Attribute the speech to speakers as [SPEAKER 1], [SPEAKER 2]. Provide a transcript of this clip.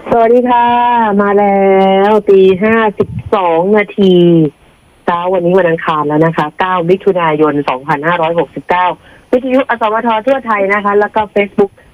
[SPEAKER 1] สวัสดีค่ะมาแล้วตี 5:12เช้าวันนี้วันอังคารแล้วนะคะ9 มิถุนายน 2569วิทยุอสมททั่วไทยนะคะแล้วก็ Facebook